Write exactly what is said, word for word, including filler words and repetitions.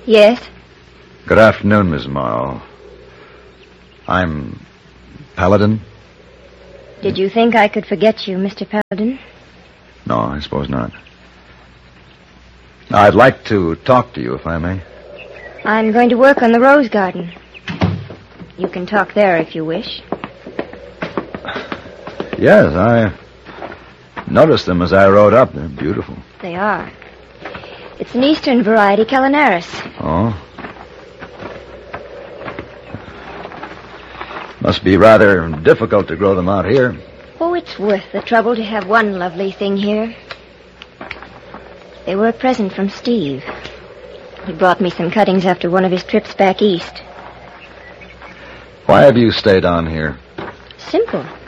Yes? Good afternoon, Miss Morrow. I'm Paladin. Did you think I could forget you, Mister Paladin? No, I suppose not. I'd like to talk to you, if I may. I'm going to work on the rose garden. You can talk there if you wish. Yes, I noticed them as I rode up. They're beautiful. They are. It's an eastern variety, Calinaris. Oh? Must be rather difficult to grow them out here. Oh, it's worth the trouble to have one lovely thing here. They were a present from Steve. He brought me some cuttings after one of his trips back east. Why have you stayed on here? Simple.